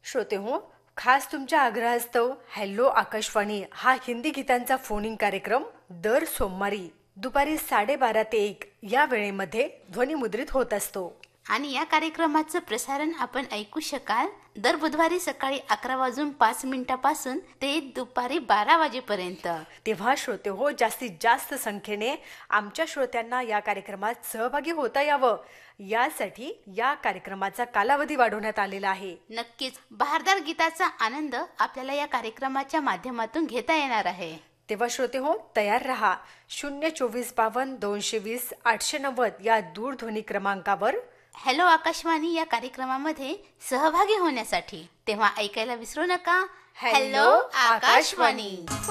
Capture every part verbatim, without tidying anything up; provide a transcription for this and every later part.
श्रोते हो, खास तुमच्या आग्रहास्तव हॅलो आकाशवाणी हा हिंदी गीतांचा फोन इन कार्यक्रम दर सोमवारी दुपारी साडेबारा ते एक या वेळेमध्ये ध्वनिमुद्रित होत असतो. आणि या कार्यक्रमाचं प्रसारण आपण ऐकू शकाल दर बुधवारी सकाळी अकरा वाजून पाच मिनिटापासून ते दुपारी बारा वाजेपर्यंत. तेव्हा श्रोते हो, जास्तीत जास्त संख्येने आमच्या श्रोत्यांना या कार्यक्रमात सहभागी होता यावं यासाठी या कार्यक्रमाचा कालावधी वाढवण्यात आलेला आहे. नक्कीच बहारदार गीताचा आनंद आपल्याला या कार्यक्रमाच्या माध्यमातून घेता येणार आहे. तेव्हा श्रोते हो, तयार रहा. शून्य चोवीस बावन्न दोनशे वीस आठशे नव्वद या दूरध्वनी क्रमांकावर हॅलो आकाशवाणी या कार्यक्रमामध्ये सहभागी होण्यासाठी. तेव्हा ऐकायला विसरू नका हॅलो आकाशवाणी.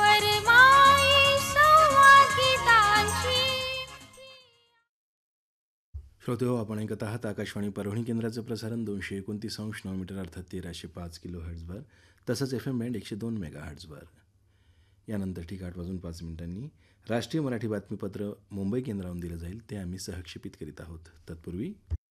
श्रोते हो, आपण ऐकत आहात आकाशवाणी परभणी केंद्राचं प्रसारण दोनशे एकोणतीस अंश नऊ मीटर अर्थात तेराशे पाच किलो हर्ट्झवर, तसंच एफ एम बँड एकशे दोन मेगा हर्ट्झवर. यानंतर ठीक आठ वाजून पाच मिनिटांनी राष्ट्रीय मराठी बातमीपत्र मुंबई केंद्रावरून दिलं जाईल, ते आम्ही सहक्षेपित करीत आहोत. तत्पूर्वी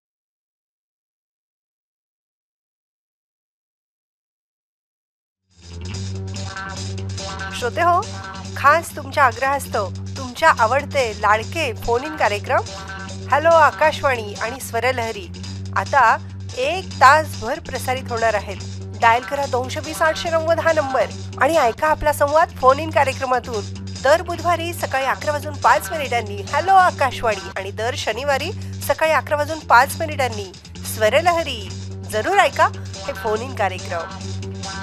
श्रोते हो, खास तुमच्या आग्रहास्तव तुमच्या आवडते लाडके फोन इन कार्यक्रम हॅलो आकाशवाणी आणि स्वरलहरी आता एक तासभर प्रसारित होणार आहेत. डायल करा दोनशे वीस आठशे नव्वद हा नंबर आणि ऐका आपला संवाद फोन इन कार्यक्रमातून. दर बुधवारी सकाळी अकरा वाजून पाच मिनिटांनी हॅलो आकाशवाणी आणि दर शनिवारी सकाळी अकरा वाजून पाच मिनिटांनी स्वरलहरी. जरूर ऐका हे फोन इन कार्यक्रम.